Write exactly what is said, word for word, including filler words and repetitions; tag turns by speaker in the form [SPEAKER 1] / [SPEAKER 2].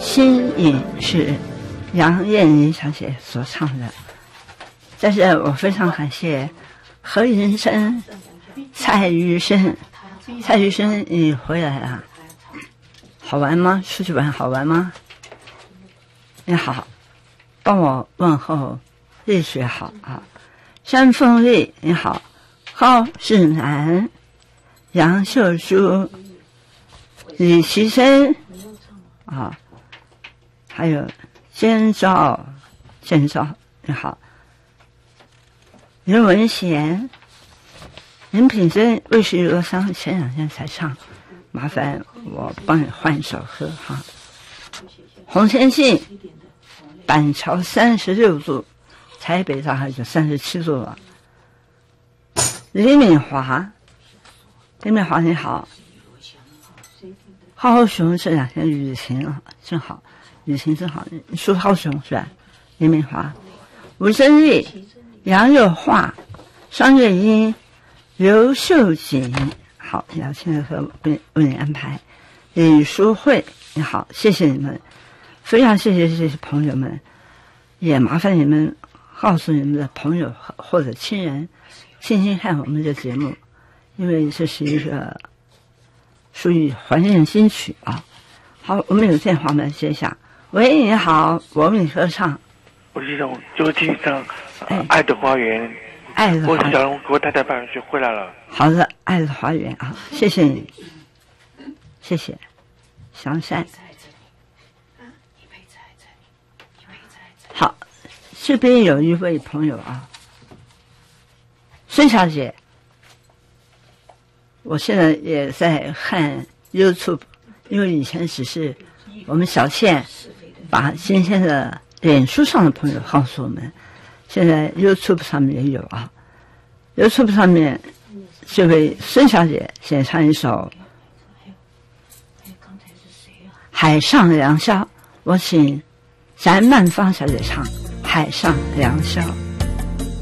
[SPEAKER 1] 心影是杨燕妮小姐所唱的。在这我非常感谢何云生、蔡余生。蔡余生，你回来了，好玩吗？出去玩好玩吗？你好，帮我问候丽雪好啊。山凤丽你好，高志南、杨秀珠、李其生啊，还有监照、监照你好，任文贤、林品珍为时忧伤前两天才唱，麻烦我帮你换一首歌哈。洪天信，板桥三十六度，台北大概就三十七度了。李敏华，李敏华你好。高雄这两天雨情啊，正好，雨情正好。你说高雄是吧？李敏华、吴珍丽、杨又华、张月英、刘秀锦，好，姚庆的和为为你安排。李淑慧你好，谢谢你们，非常谢谢这些朋友们，也麻烦你们告诉你们的朋友或者亲人，听听看我们的节目，因为这是一个属于怀念金曲啊。好，我们有电话，我们来接一下。喂，你好，我为你歌唱。
[SPEAKER 2] 我是想就听上《爱的花园》。
[SPEAKER 1] 爱的花园。
[SPEAKER 2] 我是想给我太太办完学回来了。
[SPEAKER 1] 好的，爱的花园啊，谢谢你，谢谢，祥善。好，这边有一位朋友啊，孙小姐，我现在也在看 YouTube， 因为以前只是我们小倩把今天的脸书上的朋友告诉我们，现在 YouTube 上面也有啊。YouTube 上面这位孙小姐先唱一首《海上良宵》，我请翟曼芳小姐唱《海上良宵》。